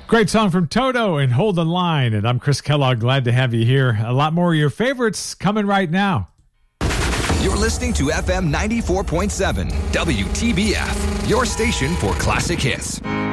Great song from Toto and Hold the Line. And I'm Chris Kellogg. Glad to have you here. A lot more of your favorites coming right now. You're listening to FM 94.7 WTBF, your station for classic hits.